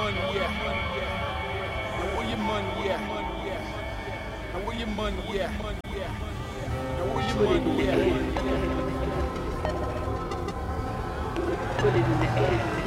money at? Now where your money at? Now where your money at? Now where your money at? Put it in the air.